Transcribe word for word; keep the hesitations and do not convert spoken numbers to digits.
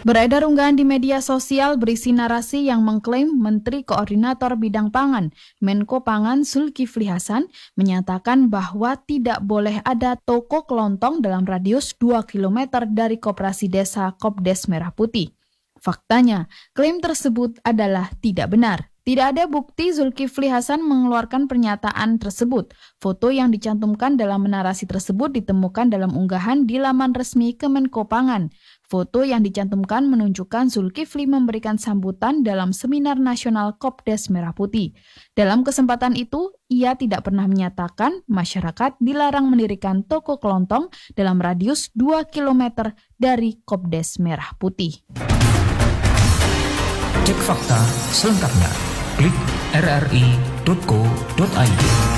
Beredar unggahan di media sosial berisi narasi yang mengklaim Menteri Koordinator Bidang Pangan, Menko Pangan Zulkifli Hasan, menyatakan bahwa tidak boleh ada toko kelontong dalam radius dua kilometer dari Koperasi Desa Kopdes Merah Putih. Faktanya, klaim tersebut adalah tidak benar. Tidak ada bukti Zulkifli Hasan mengeluarkan pernyataan tersebut. Foto yang dicantumkan dalam narasi tersebut ditemukan dalam unggahan di laman resmi Kemenko Pangan. Foto yang dicantumkan menunjukkan Zulkifli memberikan sambutan dalam seminar nasional Kopdes Merah Putih. Dalam kesempatan itu, ia tidak pernah menyatakan masyarakat dilarang mendirikan toko kelontong dalam radius dua kilometer dari Kopdes Merah Putih. Cek fakta selengkapnya. Klik r r i titik co titik i d.